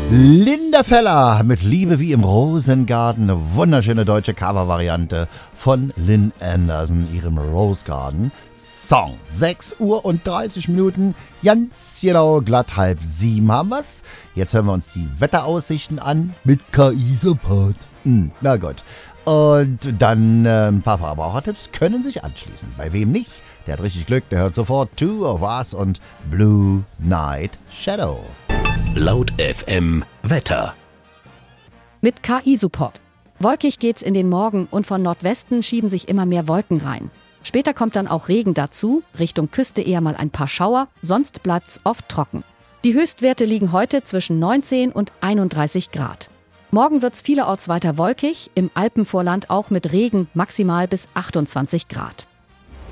Linda Feller mit Liebe wie im Rosengarten, eine wunderschöne deutsche Cover-Variante von Lynn Anderson, ihrem Rose Garden Song. 6:30 Minuten, ganz genau glatt 6:30 haben wir's. Jetzt hören wir uns die Wetteraussichten an mit KI-Support. Na gut. Und dann ein paar Verbrauchertipps können sich anschließen. Bei wem nicht? Der hat richtig Glück, der hört sofort Two of Us und Blue Night Shadow. Laut FM Wetter. Mit KI-Support. Wolkig geht's in den Morgen und von Nordwesten schieben sich immer mehr Wolken rein. Später kommt dann auch Regen dazu, Richtung Küste eher mal ein paar Schauer, sonst bleibt's oft trocken. Die Höchstwerte liegen heute zwischen 19 und 31 Grad. Morgen wird's vielerorts weiter wolkig, im Alpenvorland auch mit Regen maximal bis 28 Grad.